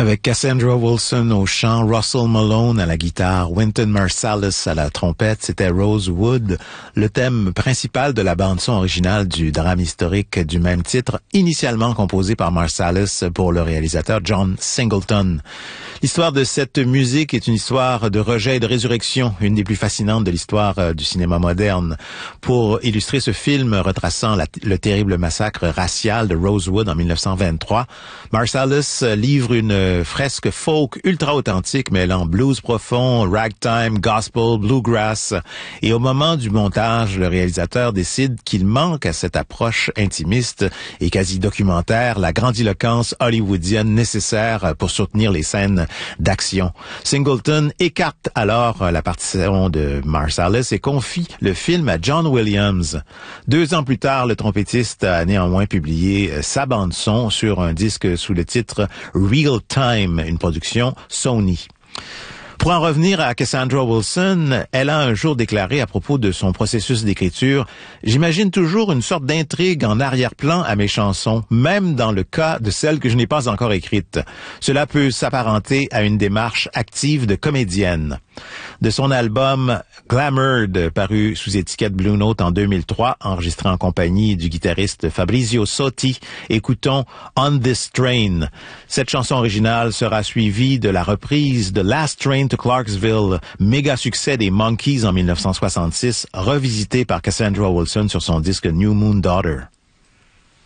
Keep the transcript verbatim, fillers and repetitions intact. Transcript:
Avec Cassandra Wilson au chant, Russell Malone à la guitare, Wynton Marsalis à la trompette, c'était Rosewood, le thème principal de la bande-son originale du drame historique du même titre, initialement composé par Marsalis pour le réalisateur John Singleton. L'histoire de cette musique est une histoire de rejet et de résurrection, une des plus fascinantes de l'histoire du cinéma moderne. Pour illustrer ce film retraçant la, le terrible massacre racial de Rosewood en mille neuf cent vingt-trois, Marsalis livre une fresque folk ultra authentique mêlant blues profond, ragtime, gospel, bluegrass. Et au moment du montage, le réalisateur décide qu'il manque à cette approche intimiste et quasi documentaire la grandiloquence hollywoodienne nécessaire pour soutenir les scènes d'action. Singleton écarte alors la partition de Marsalis et confie le film à John Williams. Deux ans plus tard, le trompettiste a néanmoins publié sa bande-son sur un disque sous le titre Real Time, une production Sony. Pour en revenir à Cassandra Wilson, elle a un jour déclaré à propos de son processus d'écriture « J'imagine toujours une sorte d'intrigue en arrière-plan à mes chansons, même dans le cas de celles que je n'ai pas encore écrites. Cela peut s'apparenter à une démarche active de comédienne. » De son album Glamoured, paru sous étiquette Blue Note en deux mille trois, enregistré en compagnie du guitariste Fabrizio Sotti, écoutons On This Train. Cette chanson originale sera suivie de la reprise de Last Train to Clarksville, méga succès des Monkees en mille neuf cent soixante-six, revisité par Cassandra Wilson sur son disque New Moon Daughter.